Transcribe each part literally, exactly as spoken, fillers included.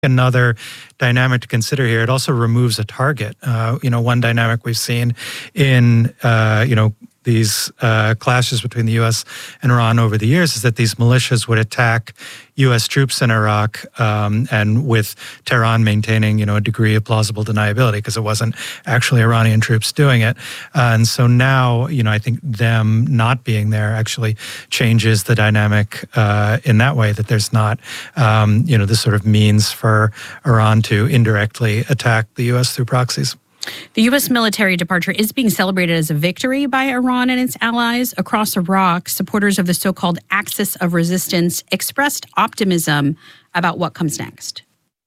Another dynamic to consider here, it also removes a target. Uh, you know, one dynamic we've seen in, uh, you know, these uh, clashes between the U S and Iran over the years is that these militias would attack U S troops in Iraq, um, and with Tehran maintaining, you know, a degree of plausible deniability because it wasn't actually Iranian troops doing it. Uh, and so now, you know, I think them not being there actually changes the dynamic uh, in that way, that there's not, um, you know, this sort of means for Iran to indirectly attack the U S through proxies. The U S military departure is being celebrated as a victory by Iran and its allies. Across Iraq, supporters of the so-called Axis of Resistance expressed optimism about what comes next.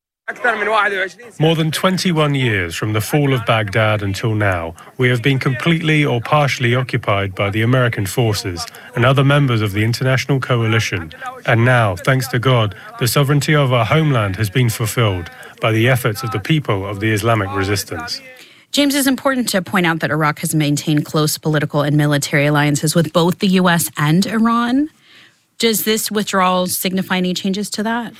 More than twenty-one years from the fall of Baghdad until now, we have been completely or partially occupied by the American forces and other members of the international coalition. And now, thanks to God, the sovereignty of our homeland has been fulfilled by the efforts of the people of the Islamic resistance. James, it's important to point out that Iraq has maintained close political and military alliances with both the U S and Iran. Does this withdrawal signify any changes to that?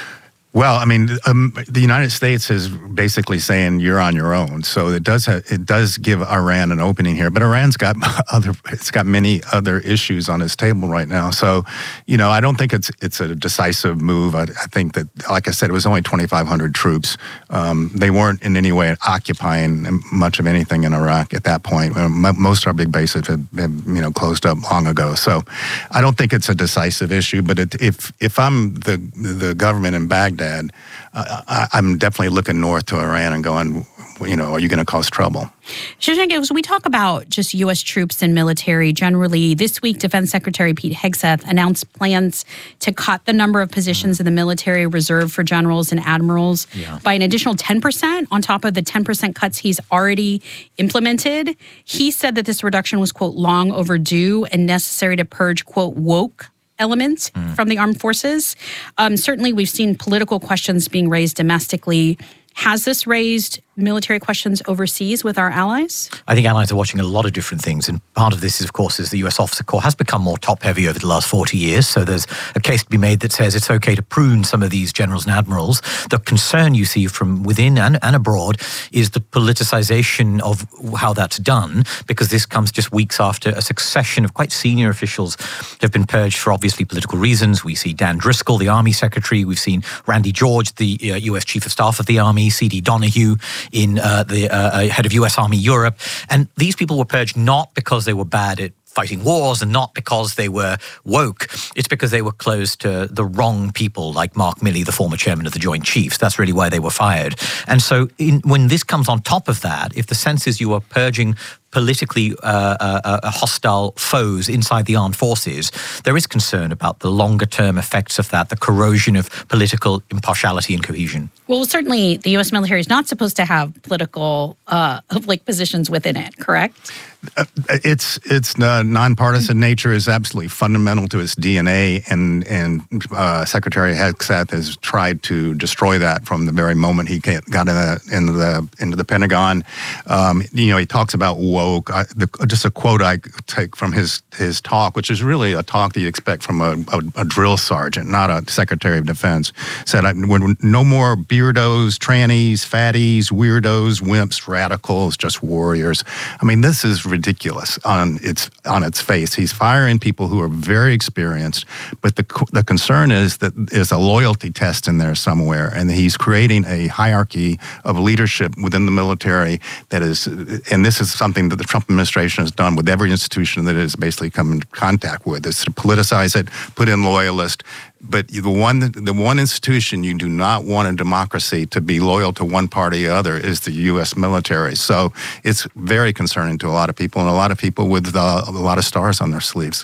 Well, I mean, um, the United States is basically saying you're on your own. So it does have, it does give Iran an opening here, but Iran's got other it's got many other issues on its table right now. So, you know, I don't think it's it's a decisive move. I, I think that, like I said, it was only twenty-five hundred troops. Um, they weren't in any way occupying much of anything in Iraq at that point. Most of our big bases had, had you know closed up long ago. So, I don't think it's a decisive issue. But it, if if I'm the the government in Baghdad, Dad, uh, I, I'm definitely looking north to Iran and going, you know, are you going to cause trouble? Shashank, as we talk about just U S troops and military generally, this week Defense Secretary Pete Hegseth announced plans to cut the number of positions mm. in the military reserved for generals and admirals yeah. by an additional ten percent on top of the ten percent cuts he's already implemented. He said that this reduction was, quote, long overdue and necessary to purge, quote, woke elements mm. from the armed forces. Um, certainly, we've seen political questions being raised domestically. Has this raised military questions overseas with our allies? I think allies are watching a lot of different things, and part of this, is, of course, is the U S Officer Corps has become more top-heavy over the last forty years, so there's a case to be made that says it's okay to prune some of these generals and admirals. The concern you see from within and, and abroad is the politicization of how that's done, because this comes just weeks after a succession of quite senior officials have been purged for obviously political reasons. We see Dan Driscoll, the Army Secretary. We've seen Randy George, the uh, U S Chief of Staff of the Army, C D Donahue, in uh, the uh, head of U S Army Europe. And these people were purged not because they were bad at fighting wars and not because they were woke. It's because they were close to the wrong people, like Mark Milley, the former chairman of the Joint Chiefs. That's really why they were fired. And so in, when this comes on top of that, if the sense is you are purging politically uh, uh, uh, hostile foes inside the armed forces, there is concern about the longer-term effects of that, the corrosion of political impartiality and cohesion. Well, certainly the U S military is not supposed to have political uh, like positions within it, correct? Uh, it's it's uh, nonpartisan mm-hmm. nature is absolutely fundamental to its D N A, and and uh, Secretary Hegseth has tried to destroy that from the very moment he got in the, into the into the Pentagon. Um, you know, he talks about woke. I, the, just a quote I take from his his talk, which is really a talk that you expect from a, a, a drill sergeant, not a Secretary of Defense. Said, "We're no more beardos, trannies, fatties, weirdos, wimps, radicals, just warriors." I mean, this is ridiculous on its on its face. He's firing people who are very experienced, but the the concern is that there's a loyalty test in there somewhere, and he's creating a hierarchy of leadership within the military that is, and this is something that the Trump administration has done with every institution that it has basically come in contact with, is to politicize it, put in loyalists. But the one the one institution you do not want in democracy to be loyal to one party or other is the U S military. So it's very concerning to a lot of people, and a lot of people with uh, a lot of stars on their sleeves.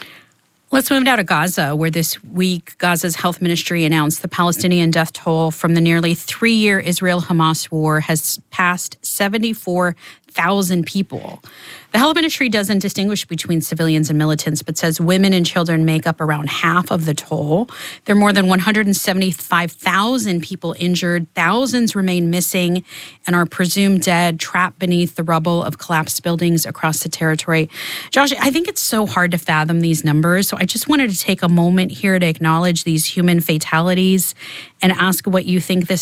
Let's move now to Gaza, where this week Gaza's health ministry announced the Palestinian death toll from the nearly three-year Israel-Hamas war has passed seventy-four thousand people. The health ministry doesn't distinguish between civilians and militants, but says women and children make up around half of the toll. There are more than one hundred seventy-five thousand people injured. Thousands remain missing and are presumed dead, trapped beneath the rubble of collapsed buildings across the territory. Josh, I think it's so hard to fathom these numbers, so I just wanted to take a moment here to acknowledge these human fatalities and ask what you think this